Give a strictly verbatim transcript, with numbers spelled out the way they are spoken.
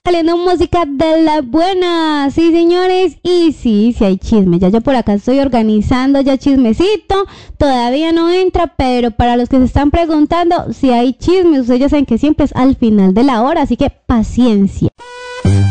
Saliendo música de la buena, sí señores, y sí, sí hay chisme, ya yo por acá estoy organizando ya chismecito, todavía no entra, pero para los que se están preguntando, si hay chisme, ustedes ya saben que siempre es al final de la hora, así que paciencia.